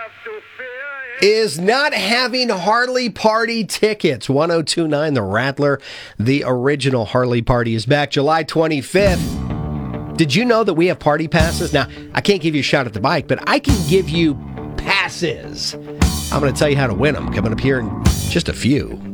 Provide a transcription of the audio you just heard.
is not having Harley Party tickets. 1029 The Rattler, the original Harley Party, is back July 25th. Did you know that we have party passes? Now, I can't give you a shot at the bike, but I can give you passes. I'm going to tell you how to win them coming up here in just a few.